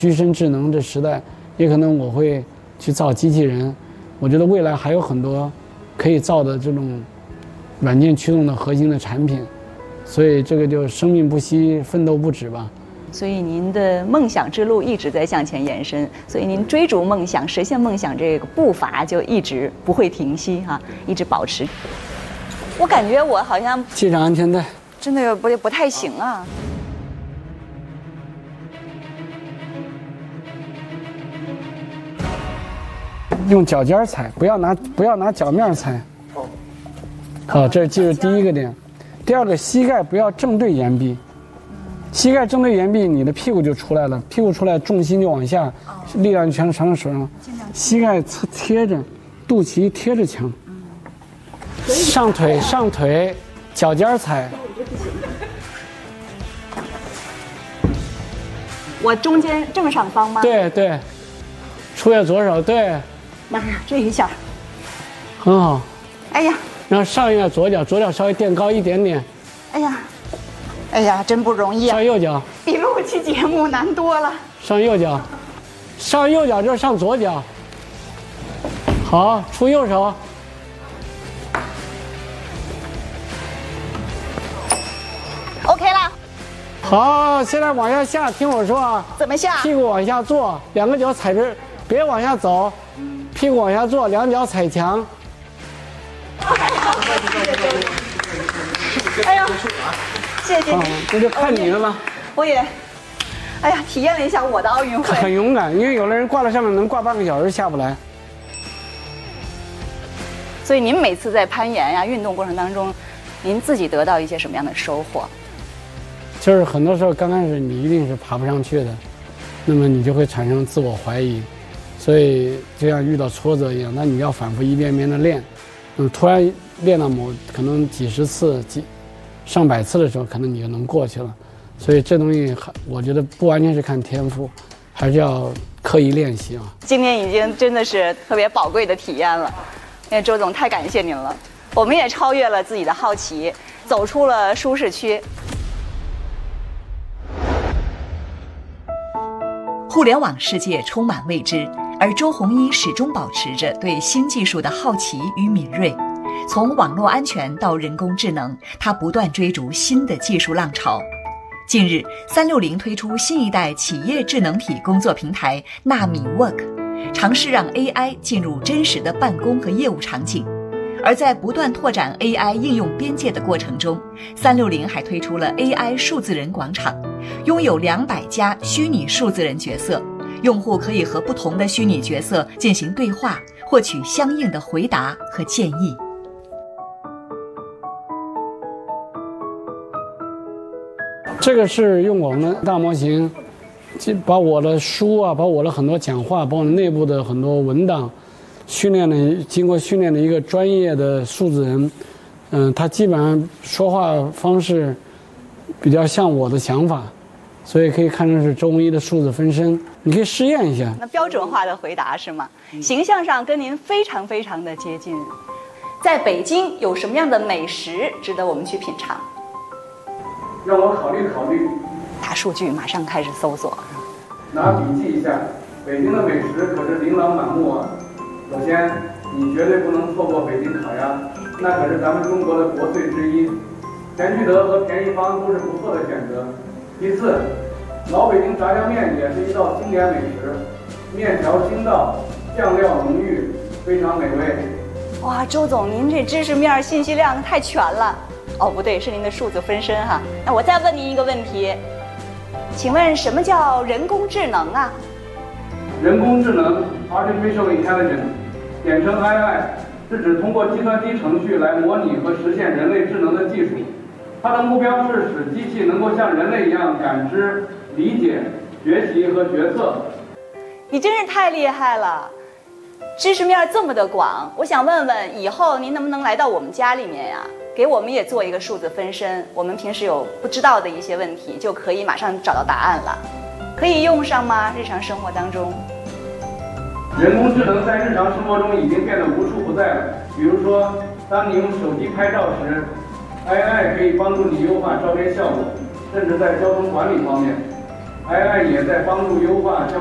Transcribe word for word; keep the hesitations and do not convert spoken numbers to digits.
居身智能的时代，也可能我会去造机器人。我觉得未来还有很多可以造的这种软件驱动的核心的产品，所以这个就生命不息，奋斗不止吧。 所以您的梦想之路一直在向前延伸，所以您追逐梦想、实现梦想这个步伐就一直不会停息哈、啊，一直保持。我感觉我好像系上安全带， 真的不不太行啊。 用脚尖踩，不要拿不要拿脚面踩。好，这是记住第一个点。第二个，膝盖不要正对岩壁。膝盖正对岩壁，你的屁股就出来了，屁股出来，重心就往下，力量就全传到手上。膝盖侧贴着，肚脐贴着墙。上腿上腿，脚尖踩。 我中间正上方吗？ 对对，出下左手，对。 妈呀，这一下， 很好。 哎呀， 然后上一下左脚，左脚稍微垫高一点点。 哎呀。哎呀，真不容易啊！ 上右脚， 比录期节目难多了。 上右脚，上右脚就是上左脚。好，出右手。 OK 了。 好，现在往下下，听我说啊。 怎么下？ 屁股往下坐，两个脚踩着，别往下走，屁股往下坐，两脚踩墙。 哎呀！谢谢你， 那就看你的了。 我也，哎呀，体验了一下我的奥运会， 很勇敢，因为有的人挂在上面能挂半个小时下不来。 所以您每次在攀岩呀、运动过程当中，您自己得到一些什么样的收获？ 就是很多时候刚开始你一定是爬不上去的，那么你就会产生自我怀疑，所以就像遇到挫折一样，那你要反复一遍遍的练，嗯，突然练到某可能几十次几。上百次的时候，可能你就能过去了，所以这东西我觉得不完全是看天赋，还是要刻意练习啊。 今天已经真的是特别宝贵的体验了，因为周总太感谢您了，我们也超越了自己的好奇，走出了舒适区。 互联网世界充满未知，而周鸿祎始终保持着对新技术的好奇与敏锐。从网络安全到人工智能，他不断追逐新的技术浪潮。近日，三六零推出新一代企业智能体工作平台纳米 Work， 尝试让 A I 进入真实的办公和业务场景。而在不断拓展 A I 应用边界的过程中，三六零还推出了 A I 数字人广场，拥有两百家虚拟数字人角色，用户可以和不同的虚拟角色进行对话，获取相应的回答和建议。 这个是用我们的大模型，把我的书啊，把我的很多讲话，把我们内部的很多文档，训练的经过训练的一个专业的数字人，嗯，他基本上说话方式比较像我的想法，所以可以看成是周鸿祎的数字分身。你可以试验一下。 那标准化的回答是吗？形象上跟您非常非常的接近。在北京有什么样的美食值得我们去品尝？ 让我考虑考虑。 大数据马上开始搜索。 拿笔记一下，北京的美食可是琳琅满目啊。首先，你绝对不能错过北京烤鸭，那可是咱们中国的国粹之一。全聚德和便宜坊都是不错的选择。其次，老北京炸酱面也是一道经典美食，面条筋道，酱料浓郁，非常美味。 哇，周总，您这知识面信息量太全了。哦，不对，是您的数字分身哈。那我再问您一个问题，请问什么叫人工智能啊？ 人工智能 （Artificial Intelligence）， 简称 A I， 是指通过计算机程序来模拟和实现人类智能的技术。它的目标是使机器能够像人类一样感知、理解、学习和决策。 你真是太厉害了，知识面这么的广。我想问问，以后您能不能来到我们家里面呀？给我们也做一个数字分身，我们平时有不知道的一些问题，就可以马上找到答案了。可以用上吗？日常生活当中？ 人工智能在日常生活中已经变得无处不在了。比如说，当你用手机拍照时 ，A I 可以帮助你优化照片效果，甚至在交通管理方面， ，I I 也在帮助优化交